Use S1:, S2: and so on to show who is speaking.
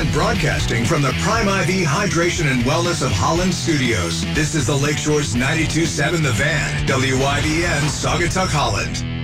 S1: broadcasting from the Prime IV Hydration and Wellness of Holland Studios. This is the Lakeshore's 92.7 The Van, WYBN, Saugatuck, Holland.